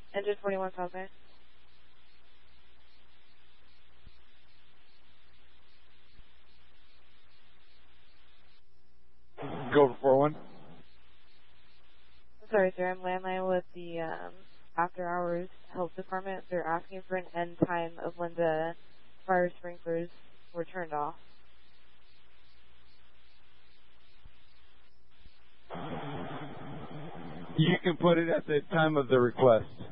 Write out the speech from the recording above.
Engine 41 Southern. Go for 41. Sorry, sir. I'm landline with the after hours health department. They're asking for an end time of when the fire sprinklers were turned off. You can put it at the time of the request.